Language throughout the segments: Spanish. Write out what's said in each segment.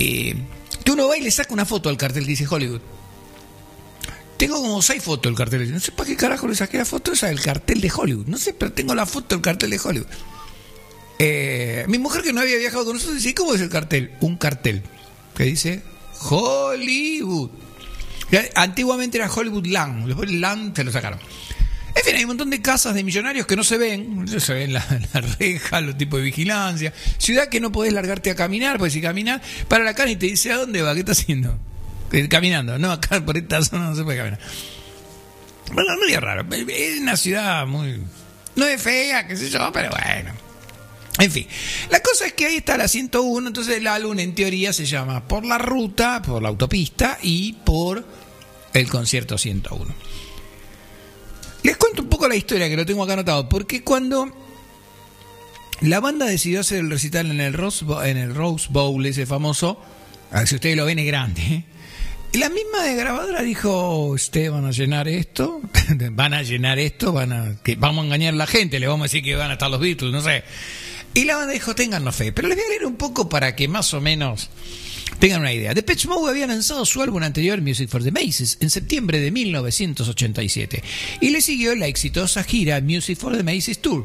que uno va y le saca una foto al cartel que dice Hollywood. Tengo como 6 fotos del cartel. No sé para qué carajo le saqué la foto esa del cartel de Hollywood. No sé, pero tengo la foto del cartel de Hollywood. Mi mujer, que no había viajado con nosotros, dice: ¿cómo es el cartel? Un cartel que dice Hollywood. Antiguamente era Hollywood Land. Después el Land se lo sacaron. En fin, hay un montón de casas de millonarios que no se ven. No se ven la reja, los tipos de vigilancia. Ciudad que no podés largarte a caminar, porque si caminas, para la cara y te dice: ¿a dónde va? ¿Qué está haciendo? Caminando. No, acá por esta zona no se puede caminar. Bueno, no es raro. Es una ciudad muy... no es fea, qué sé yo, pero bueno. En fin, la cosa es que ahí está la 101, entonces el álbum en teoría se llama Por la Ruta, por la autopista y por el concierto 101. Les cuento un poco la historia, que lo tengo acá anotado, porque cuando la banda decidió hacer el recital en el Rose Bowl, ese famoso, a ver si ustedes lo ven, es grande, ¿eh? Y la misma de grabadora dijo: ustedes van a llenar esto, vamos a engañar a la gente, le vamos a decir que van a estar los Beatles, no sé. Y la banda dijo: téngannos fe. Pero les voy a leer un poco para que más o menos tengan una idea. Depeche Mode había lanzado su álbum anterior, Music for the Masses, en septiembre de 1987. Y le siguió la exitosa gira Music for the Masses Tour.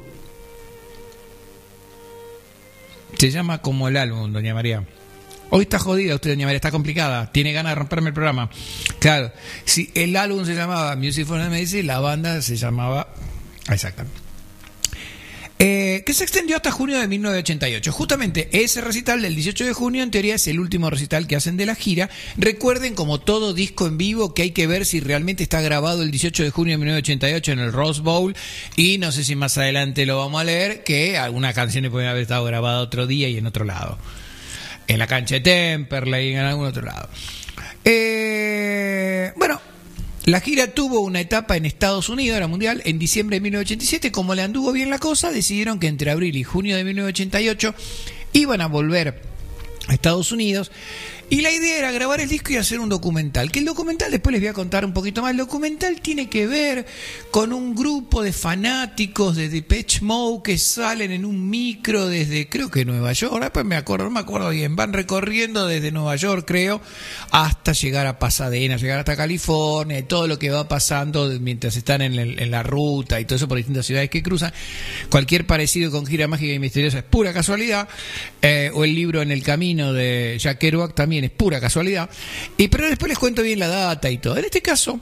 Se llama como el álbum, doña María. Hoy está jodida usted, doña María, está complicada. Tiene ganas de romperme el programa. Claro, si el álbum se llamaba Music for the Masses, la banda se llamaba... exactamente. Que se extendió hasta junio de 1988. Justamente ese recital del 18 de junio en teoría es el último recital que hacen de la gira. Recuerden, como todo disco en vivo, que hay que ver si realmente está grabado el 18 de junio de 1988 en el Rose Bowl. Y no sé si más adelante lo vamos a leer, que algunas canciones pueden haber estado grabadas otro día y en otro lado. En la cancha de Temperley, en algún otro lado. Bueno, la gira tuvo una etapa en Estados Unidos, la mundial, en diciembre de 1987. Como le anduvo bien la cosa, decidieron que entre abril y junio de 1988 iban a volver a Estados Unidos. Y la idea era grabar el disco y hacer un documental. Que el documental, después les voy a contar un poquito más. El documental tiene que ver con un grupo de fanáticos de Depeche Mode que salen en un micro desde, creo que Nueva York. Después no me acuerdo bien. Van recorriendo desde Nueva York, creo, hasta llegar a Pasadena, llegar hasta California. Y todo lo que va pasando mientras están en la ruta y todo eso por distintas ciudades que cruzan. Cualquier parecido con Gira Mágica y Misteriosa es pura casualidad. O el libro En el Camino de Jack Kerouac también es pura casualidad. Pero después les cuento bien la data y todo. En este caso,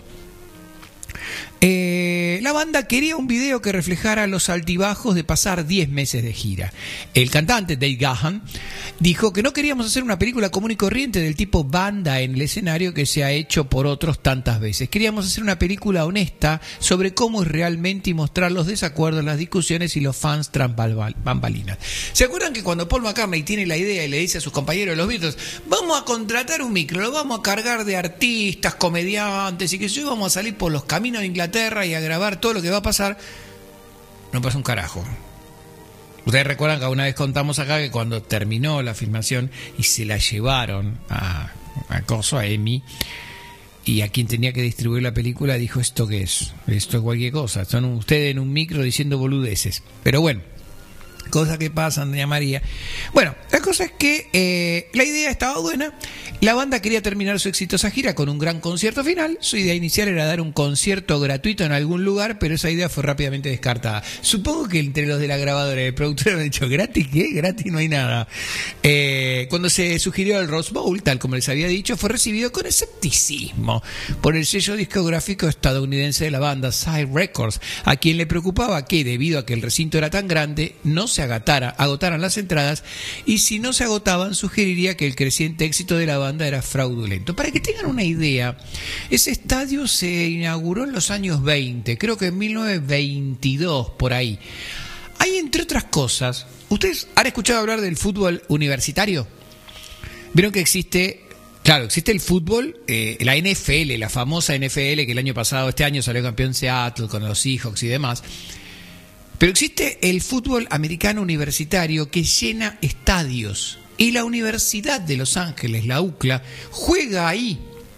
la banda quería un video que reflejara los altibajos de pasar 10 meses de gira. El cantante Dave Gahan dijo que no queríamos hacer una película común y corriente del tipo banda en el escenario que se ha hecho por otros tantas veces. Queríamos hacer una película honesta sobre cómo es realmente y mostrar los desacuerdos, las discusiones y los fans tras bambalinas. ¿Se acuerdan que cuando Paul McCartney tiene la idea y le dice a sus compañeros de los Beatles: vamos a contratar un micro, lo vamos a cargar de artistas, comediantes y que yo vamos a salir por los caminos de Inglaterra y a grabar todo lo que va a pasar? No pasa un carajo. Ustedes recuerdan que una vez contamos acá que cuando terminó la filmación y se la llevaron a Emi, y a quien tenía que distribuir la película dijo: ¿esto qué es? Esto es cualquier cosa. Son ustedes en un micro diciendo boludeces. Pero bueno, cosas que pasan, doña María. Bueno, la cosa es que la idea estaba buena. La banda quería terminar su exitosa gira con un gran concierto final. Su idea inicial era dar un concierto gratuito en algún lugar, pero esa idea fue rápidamente descartada. Supongo que entre los de la grabadora y el productor han dicho: ¿gratis qué? Gratis no hay nada. Cuando se sugirió el Rose Bowl, tal como les había dicho, fue recibido con escepticismo por el sello discográfico estadounidense de la banda, Side Records, a quien le preocupaba que, debido a que el recinto era tan grande, no se agotaran las entradas, y si no se agotaban, sugeriría que el creciente éxito de la banda era fraudulento. Para que tengan una idea, ese estadio se inauguró en los años 20, creo que en 1922, por ahí. Hay, entre otras cosas, ¿ustedes han escuchado hablar del fútbol universitario? Vieron que existe el fútbol, la NFL, la famosa NFL, que el año pasado, este año salió campeón Seattle con los Seahawks y demás. Pero existe el fútbol americano universitario que llena estadios. Y la Universidad de Los Ángeles, la UCLA, juega ahí.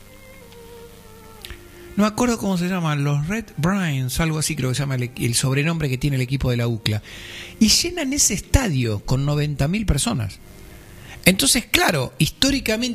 No me acuerdo cómo se llaman, los Red Bryans, algo así creo que se llama el sobrenombre que tiene el equipo de la UCLA. Y llenan ese estadio con 90.000 personas. Entonces, claro, históricamente